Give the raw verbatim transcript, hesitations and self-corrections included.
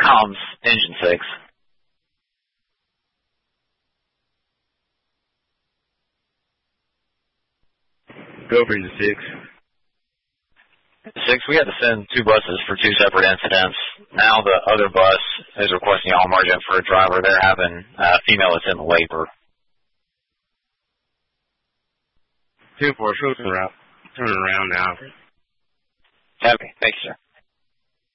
comms, engine six. Go for the six. Six, we had to send two buses for two separate incidents. Now the other bus is requesting all margin for a driver. They're having a female that's in labor. Two four, show turn around, turn around now. Okay, thank you, sir.